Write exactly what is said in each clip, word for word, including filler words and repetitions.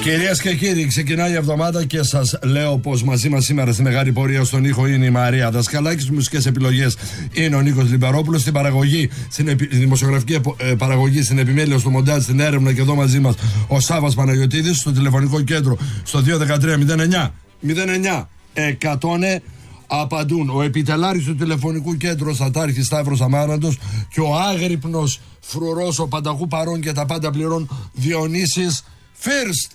Κυρίες και κύριοι, ξεκινάει η εβδομάδα και σας λέω πως μαζί μας σήμερα στη μεγάλη πορεία στον ήχο είναι η Μαρία Δασκαλάκη, στις μουσικές επιλογές είναι ο Νίκος Λιμπερόπουλος, στην παραγωγή, στην επι... δημοσιογραφική ε, παραγωγή, στην επιμέλεια, στο μοντάζ, στην έρευνα και εδώ μαζί μας ο Σάββας Παναγιωτίδης, στο τηλεφωνικό κέντρο στο δύο ένα τρία μηδέν εννιά μηδέν εννιά εκατό απαντούν ο επιτελάρης του τηλεφωνικού κέντρου Στατάρχης Σταύρος Αμάραντος και ο άγρυπνος φρουρός, ο πανταχού παρών και τα πάντα πληρών Διονύσης First.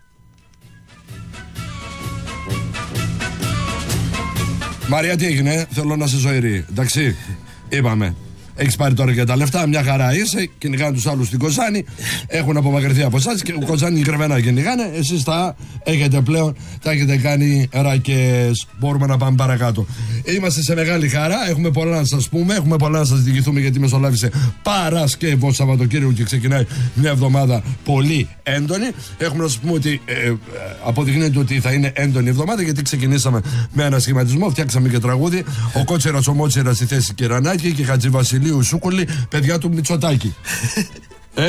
Μαρία, τι έγινε, θέλω να σε ζωηρεί. Εντάξει, είπαμε. Έχεις πάρει τώρα και τα λεφτά, μια χαρά είσαι. Κυνηγάνε τους άλλους στην Κοζάνη. Έχουν απομακρυνθεί από εσάς και ο Κοζάνη κρεβένα κυνηγάνε. Εσείς τα έχετε πλέον, τα έχετε κάνει ρακές. Μπορούμε να πάμε παρακάτω. Είμαστε σε μεγάλη χαρά. Έχουμε πολλά να σας πούμε. Έχουμε πολλά να σας διηγηθούμε γιατί μεσολάβησε Παρασκευό Σαββατοκύριακο και ξεκινάει μια εβδομάδα πολύ έντονη. Έχουμε να σας πούμε ότι ε, ε, αποδεικνύεται ότι θα είναι έντονη εβδομάδα γιατί ξεκινήσαμε με ένα σχηματισμό. Φτιάξαμε και τραγούδι. Ο Κότσερας ο Μότσερας στη θέση Κυρανάκη και Χατζηβασιλείου Σούκουλη, παιδιά του Μητσοτάκη. Ε,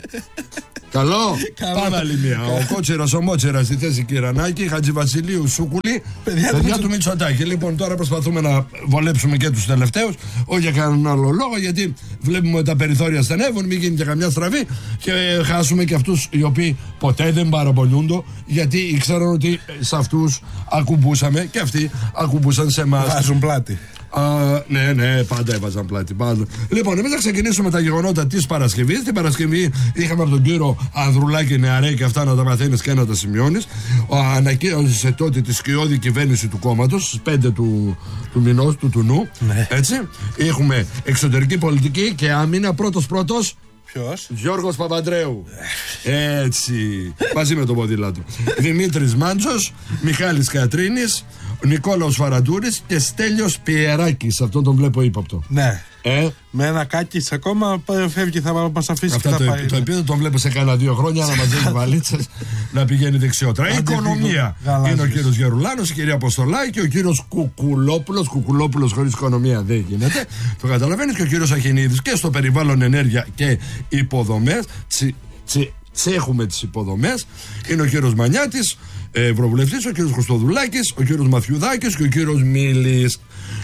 καλό. Πάμε άλλη μία. Ο Κότσερας ο Μότσερας στη θέση Κυρανάκη, Χατζηβασιλείου Σούκουλη, παιδιά, παιδιά του Μητσοτάκη. Λοιπόν, τώρα προσπαθούμε να βολέψουμε και τους τελευταίους, όχι για κανέναν άλλο λόγο, γιατί βλέπουμε ότι τα περιθώρια στενεύουν, μην γίνει και καμιά στραβή και χάσουμε και αυτούς οι οποίοι ποτέ δεν παραπονιούνται, γιατί ήξεραν ότι σε αυτούς ακουμπούσαμε και αυτοί ακουμπούσαν σε εμάς. Βάζουν πλάτη. Uh, ναι, ναι, πάντα έβαζαν πλάτη. Πάντα. Λοιπόν, εμείς θα ξεκινήσουμε τα γεγονότα της Παρασκευής. Την Παρασκευή είχαμε από τον κύριο Ανδρουλάκη νεαρέ και αυτά να τα μαθαίνεις και να τα σημειώνεις. Ανακοίνωσε τότε τη σκιώδη κυβέρνηση του κόμματος στις πέντε του, του μηνός, του τουνού. Ναι. Έτσι. Έχουμε εξωτερική πολιτική και άμυνα πρώτος-πρώτος. Ποιος? Γιώργος Παπαντρέου. Έτσι. Μαζί με τον ποδήλατο. Δημήτρης Μάντζος, Μιχάλης Κατρίνης, Νικόλαος Φαραντούρης και Στέλιος Πιεράκης. Αυτόν τον βλέπω ύποπτο. Ναι. Ε? Με ένα κάκις ακόμα φεύγει, θα μας αφήσει. Αυτά και το, θα πάει. το επίπεδο τον βλέπω σε κάνα δύο χρόνια να μαζεύει βαλίτσες να πηγαίνει δεξιότερα. Η οικονομία είναι ο κύριος Γερουλάνος, η κυρία Αποστολάκη και ο κύριος Κουκουλόπουλος. Κουκουλόπουλος χωρίς οικονομία δεν γίνεται. Το καταλαβαίνεις, και ο κύριος Αχινίδης. Και στο περιβάλλον, ενέργεια και υποδομές. Τσι, τσι, τσέχουμε τις υποδομές. Είναι ο κύριος Μανιάτης, ευρωβουλευτής, ο κύριος Χριστοδουλάκης, ο κύριος Μαθιουδάκης και ο κύριος Μίλης.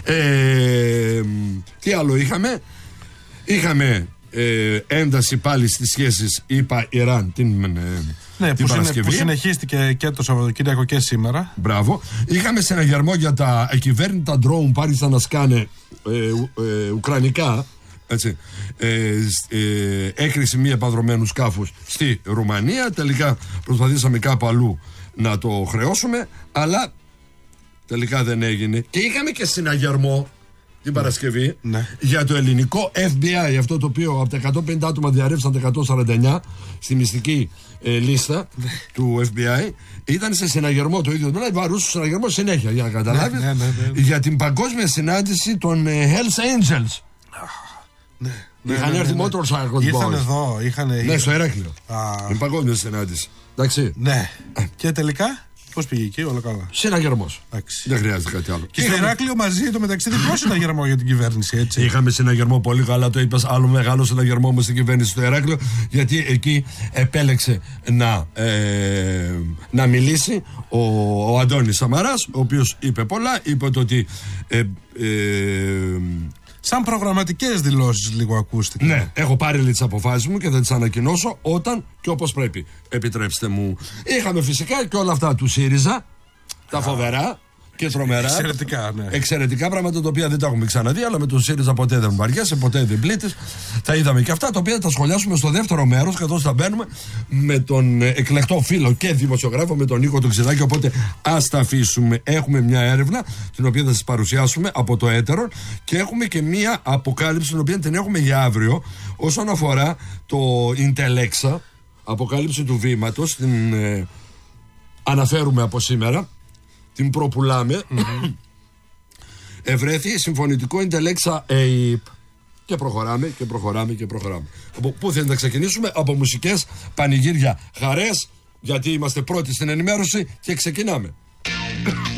Ε, τι άλλο είχαμε? Είχαμε ε, ένταση πάλι στις σχέσεις ΙΠΑ-Ιράν την, ε, ναι, την που Παρασκευή. Είναι, που συνεχίστηκε και το Σαββατοκύριακο και σήμερα. Μπράβο. Είχαμε συναγερμό για τα ακυβέρνητα ντρόουν πάλι σαν να σκάνε ε, ε, ουκρανικά. Έτσι, ε, ε, έκρηση μη επανδρομένου σκάφους στη Ρουμανία. Τελικά προσπαθήσαμε κάπου αλλού να το χρεώσουμε, αλλά τελικά δεν έγινε. Και είχαμε και συναγερμό την Παρασκευή, ναι, για το ελληνικό Εφ Μπι Άι, αυτό το οποίο από τα εκατόν πενήντα άτομα διαρρεύσαν τα εκατόν σαράντα εννιά στη μυστική ε, λίστα, ναι, του Εφ Μπι Άι. Ήταν σε συναγερμό το ίδιο, δηλαδή βαρούσε συναγερμό συνέχεια, για να καταλάβεις, ναι, ναι, ναι, ναι, για την παγκόσμια συνάντηση των ε, Hells Angels. Ναι, είχαν ναι, έρθει ναι, ναι. Motorcycle Boys. Ήρθαν εδώ, είχαν. Ναι, στο Ηράκλειο. Είναι παγκόσμια συνάντηση. Εντάξει. Ναι. Και τελικά, πώς πήγε εκεί, όλα καλά? Συναγερμός. Δεν χρειάζεται κάτι άλλο. Και στο Ηράκλειο μαζί το μεταξύ διπλό συναγερμό για την κυβέρνηση, έτσι. Είχαμε συναγερμό, πολύ καλά το είπες. Άλλο μεγάλο συναγερμό με στην κυβέρνηση στο Ηράκλειο, γιατί εκεί επέλεξε να, ε, να μιλήσει ο, ο Αντώνης Σαμαράς, ο οποίος είπε πολλά. Είπε ότι. Ε, ε, Σαν προγραμματικές δηλώσεις λίγο ακούστηκαν. Ναι, έχω πάρει λίγο τις αποφάσεις μου και θα τις ανακοινώσω όταν και όπως πρέπει. Επιτρέψτε μου. Είχαμε φυσικά και όλα αυτά του ΣΥΡΙΖΑ, τα φοβερά και τρομερά. Εξαιρετικά, ναι. Εξαιρετικά πράγματα τα οποία δεν τα έχουμε ξαναδεί, αλλά με τον ΣΥΡΙΖΑ ποτέ δεν βαριέσαι, ποτέ δεν πλήττεις. Τα είδαμε και αυτά, τα οποία θα τα σχολιάσουμε στο δεύτερο μέρος, καθώς θα μπαίνουμε με τον εκλεκτό φίλο και δημοσιογράφο, με τον Νίκο τον Ξηδάκη. Οπότε ας τα αφήσουμε. Έχουμε μια έρευνα, την οποία θα σας παρουσιάσουμε από το έτερο, και έχουμε και μια αποκάλυψη, την οποία την έχουμε για αύριο, όσον αφορά το Intelexa, αποκάλυψη του βήματος. Την ε, αναφέρουμε από σήμερα. Την προπουλάμε. Mm-hmm. Ευρέθη συμφωνητικό Intelexa ΕΙΠ. Και προχωράμε και προχωράμε και προχωράμε. Από πού θέλετε να ξεκινήσουμε? Από μουσικές, πανηγύρια, χαρές, γιατί είμαστε πρώτοι στην ενημέρωση και ξεκινάμε.